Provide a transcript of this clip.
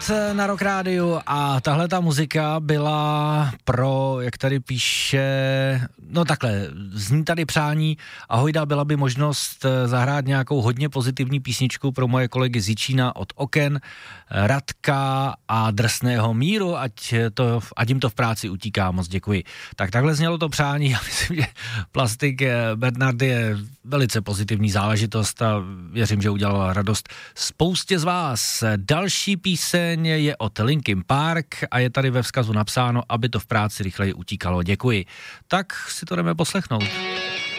Na Rock Rádiu a tahle ta muzika byla pro, jak tady píše, no takhle, zní tady přání, ahojda, byla by možnost zahrát nějakou hodně pozitivní písničku pro moje kolegy z Jičína od Oken, Radka a Drsného Míru, ať jim to v práci utíká, moc děkuji. Tak takhle znělo to přání, já myslím, že Plastik Bernard je velice pozitivní záležitost a věřím, že udělala radost spoustě z vás. Další píseň je od Linkin Park a je tady ve vzkazu napsáno, aby to v práci rychleji utíkalo. Děkuji. Tak si to jdeme poslechnout.